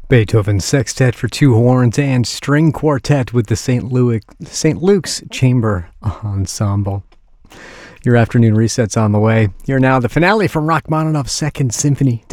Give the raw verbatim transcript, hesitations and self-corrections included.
Beethoven's Sextet for Two Horns and String Quartet with the Saint Louis, Saint Luke's Chamber Ensemble. Your afternoon reset's on the way. Here now, the finale from Rachmaninoff's Second Symphony.